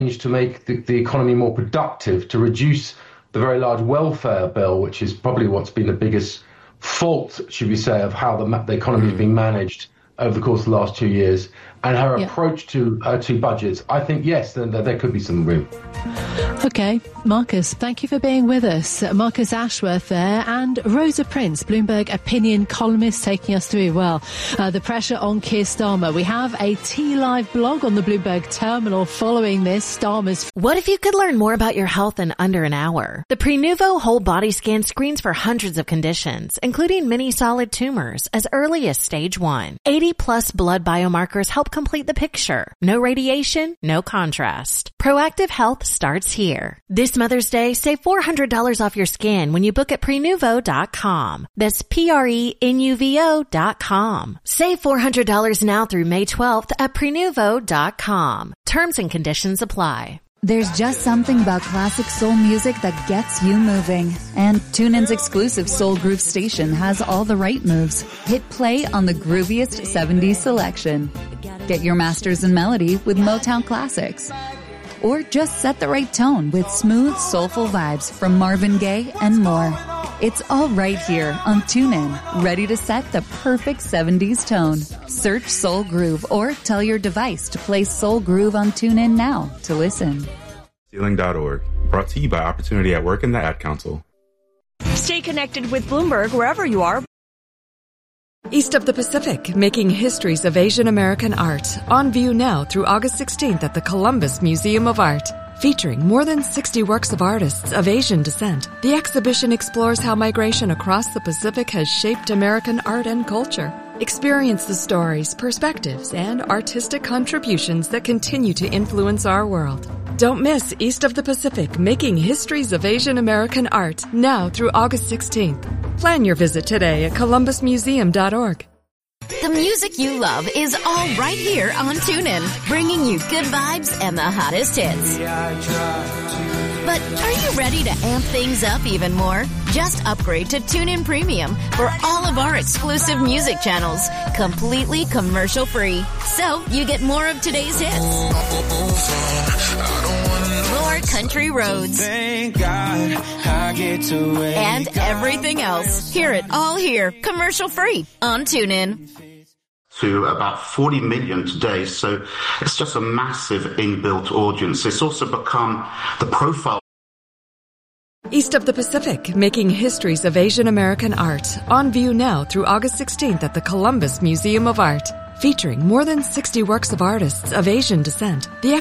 to make the economy more productive, to reduce the very large welfare bill, which is probably what's been the biggest fault, should we say, of how the economy has been managed over the course of the last 2 years, and her approach to her two budgets, I think, yes, there could be some room. OK, Marcus, thank you for being with us. Marcus Ashworth there, and Rosa Prince, Bloomberg opinion columnist, taking us through, the pressure on Keir Starmer. We have a T-Live blog on the Bloomberg terminal following this. Starmer's... What if you could learn more about your health in under an hour? The Prenuvo whole body scan screens for hundreds of conditions, including many solid tumors, as early as stage 1. 80-plus blood biomarkers help complete the picture. No radiation, no contrast. Proactive health starts here. This Mother's Day, save $400 off your scan when you book at Prenuvo.com. That's Prenuvo.com. Save $400 now through May 12th at Prenuvo.com. Terms and conditions apply. There's just something about classic soul music that gets you moving. And TuneIn's exclusive Soul Groove station has all the right moves. Hit play on the grooviest 70s selection. Get your masters in melody with Motown classics. Or just set the right tone with smooth, soulful vibes from Marvin Gaye and more. It's all right here on TuneIn, ready to set the perfect 70s tone. Search Soul Groove or tell your device to play Soul Groove on TuneIn now to listen. Sealing.org, brought to you by Opportunity at Work and the Ad Council. Stay connected with Bloomberg wherever you are. East of the Pacific, making histories of Asian American art. On view now through August 16th at the Columbus Museum of Art. Featuring more than 60 works of artists of Asian descent, the exhibition explores how migration across the Pacific has shaped American art and culture. Experience the stories, perspectives, and artistic contributions that continue to influence our world. Don't miss East of the Pacific, making histories of Asian American art, now through August 16th. Plan your visit today at columbusmuseum.org. The music you love is all right here on TuneIn, bringing you good vibes and the hottest hits. But are you ready to amp things up even more? Just upgrade to TuneIn Premium for all of our exclusive music channels, completely commercial-free. So you get more of today's hits, more country roads, and everything else. Hear it all here, commercial-free on TuneIn. To about 40 million today, so it's just a massive inbuilt audience. It's also become the profile. East of the Pacific, making histories of Asian American art. On view now through August 16th at the Columbus Museum of Art. Featuring more than 60 works of artists of Asian descent. The